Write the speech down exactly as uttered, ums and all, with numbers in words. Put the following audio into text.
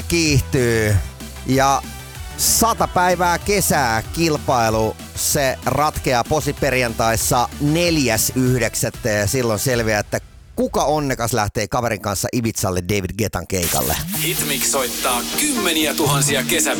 vauhti kiihtyy ja sata päivää kesää kilpailu. Se ratkeaa posiperjantaissa neljäs yhdeksättä ja silloin selviää, että kuka onnekas lähtee kaverin kanssa Ibizalle David Guettan keikalle. Hitmix soittaa kymmeniä tuhansia kesäbileitä.